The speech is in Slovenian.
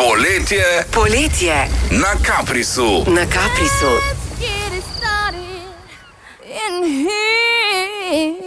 Poletje na Caprisu. na Caprisu. Let's get it started in here.